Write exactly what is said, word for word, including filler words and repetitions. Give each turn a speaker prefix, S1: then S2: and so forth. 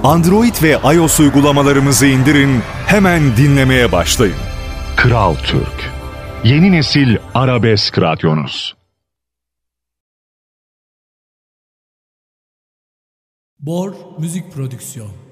S1: Android ve iOS uygulamalarımızı indirin, hemen dinlemeye başlayın.
S2: Kral Türk, yeni nesil arabesk radyonuz.
S3: Bor Müzik Prodüksiyon.